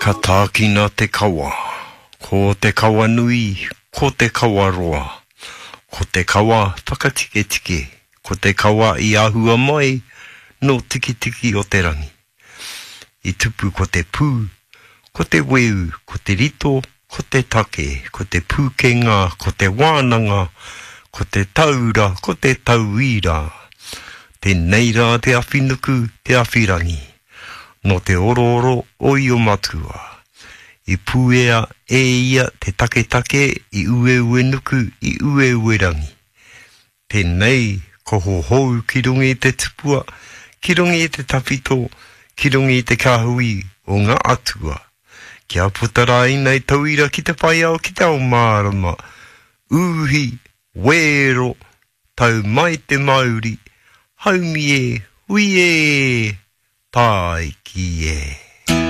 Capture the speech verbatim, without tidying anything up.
Ka tākina te kawa, ko te kawa nui, ko te kawa roa, ko te kawa whakatike tike, ko te kawa I ahua mai, no tiki tiki o te rangi. I tupu ko te pū, ko te weu, ko te rito, ko te take, ko te pūkenga, ko te wānanga, ko te taura, ko te tauira. Te neira te awhinuku, te awhirangi. No te ororo o I o matua. I puea e ia te take take, I ue ue nuku, I ue ue rangi. Tēnei, ko ho hou ki rungi te tupua, ki rungi te tapito, ki rungi te kahui o ngā atua. Kia putara nei tauira ki te pai au ki te au mārama. Uhi, wero, tau mai te mauri, haumi e, hui e, tai ki e.